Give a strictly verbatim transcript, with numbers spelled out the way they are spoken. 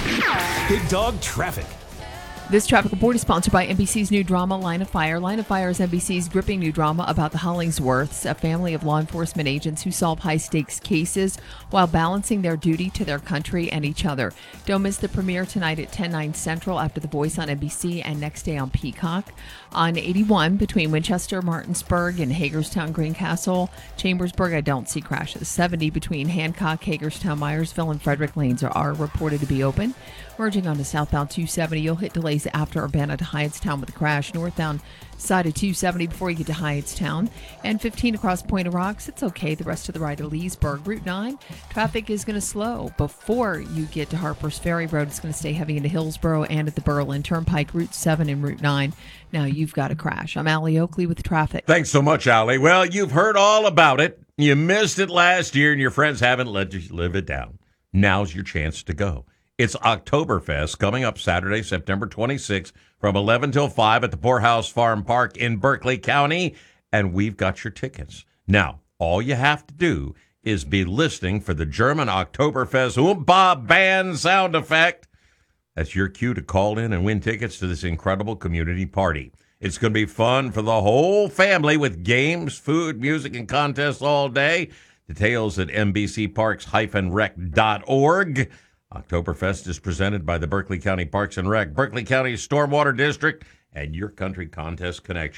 Big Dog Traffic. This traffic report is sponsored by N B C's new drama, Line of Fire. Line of Fire is N B C's gripping new drama about the Hollingsworths, a family of law enforcement agents who solve high-stakes cases while balancing their duty to their country and each other. Don't miss the premiere tonight at ten, nine Central after The Voice on N B C and next day on Peacock. On eighty-one between Winchester, Martinsburg, and Hagerstown, Greencastle, Chambersburg, I don't see crashes. seventy between Hancock, Hagerstown, Myersville, and Frederick lanes are, are reported to be open. Merging onto southbound two seventy, you'll hit delays after Urbana to Hyattstown with a crash. Northbound side of two seventy before you get to Hyattstown. And fifteen across Point of Rocks. It's okay the rest of the ride to Leesburg. Route nine, traffic is going to slow before you get to Harper's Ferry Road. It's going to stay heavy into Hillsborough and at the Berlin Turnpike. Route seven and Route nine. Now you've got a crash. I'm Allie Oakley with the traffic. Thanks so much, Allie. Well, you've heard all about it. You missed it last year and your friends haven't let you live it down. Now's your chance to go. It's Oktoberfest coming up Saturday, September twenty-sixth from eleven till five at the Poorhouse Farm Park in Berkeley County, and we've got your tickets. Now, all you have to do is be listening for the German Oktoberfest Oompa Band sound effect. That's your cue to call in and win tickets to this incredible community party. It's going to be fun for the whole family with games, food, music, and contests all day. Details at n b c parks dash rec dot org. Oktoberfest is presented by the Berkeley County Parks and Rec, Berkeley County Stormwater District, and Your Country Contest Connection.